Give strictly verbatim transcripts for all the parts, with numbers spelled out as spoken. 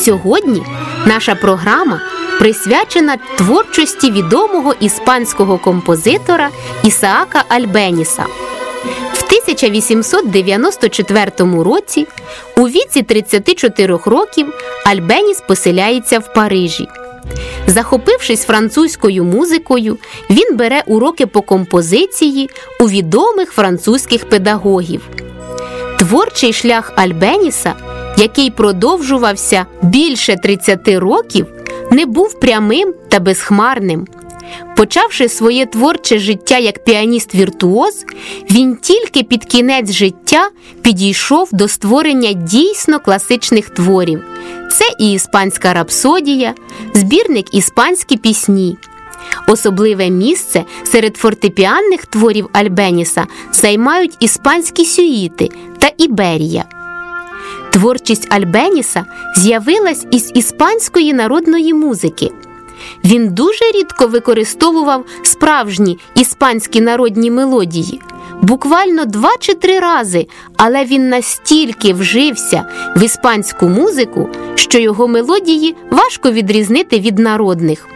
Сьогодні наша програма присвячена творчості відомого іспанського композитора Ісаака Альбеніса. В тисяча вісімсот дев'яносто четвертому році у віці тридцяти чотирьох років Альбеніс поселяється в Парижі. Захопившись французькою музикою, він бере уроки по композиції у відомих французьких педагогів. Творчий шлях Альбеніса, який продовжувався більше тридцяти років, не був прямим та безхмарним. Почавши своє творче життя як піаніст-віртуоз, він тільки під кінець життя підійшов до створення дійсно класичних творів. Це і «Іспанська рапсодія», збірник «Іспанські пісні». Особливе місце серед фортепіанних творів Альбеніса займають іспанські сюїти та Іберія. Творчість Альбеніса з'явилась із іспанської народної музики. Він дуже рідко використовував справжні іспанські народні мелодії, буквально два чи три рази, але він настільки вжився в іспанську музику, що його мелодії важко відрізнити від народних.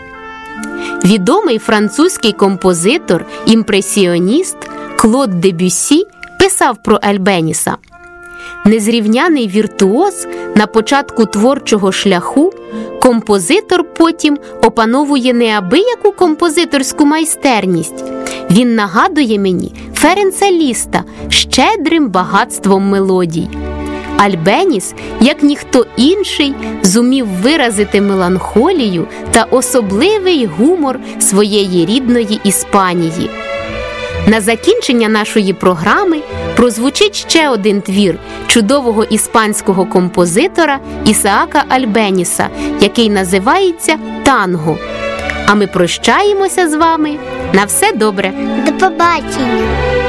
Відомий французький композитор, імпресіоніст Клод Дебюссі писав про Альбеніса: незрівняний віртуоз на початку творчого шляху, композитор потім опановує неабияку композиторську майстерність. Він нагадує мені Ференца Ліста щедрим багатством мелодій. Альбеніс, як ніхто інший, зумів виразити меланхолію та особливий гумор своєї рідної Іспанії. На закінчення нашої програми прозвучить ще один твір чудового іспанського композитора Ісаака Альбеніса, який називається «Танго». А ми прощаємося з вами. На все добре! До побачення!